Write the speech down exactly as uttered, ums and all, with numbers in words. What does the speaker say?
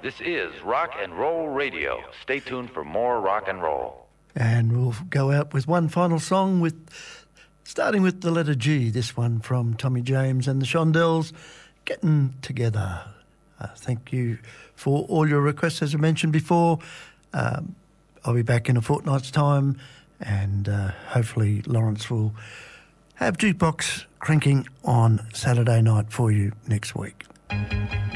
This is Rock and Roll Radio. Stay tuned for more rock and roll. And we'll go out with one final song, with starting with the letter G. This one from Tommy James and the Shondells, Getting Together. Uh, thank you for all your requests, as I mentioned before. Um, I'll be back in a fortnight's time, and uh, hopefully Lawrence will have Jukebox cranking on Saturday night for you next week.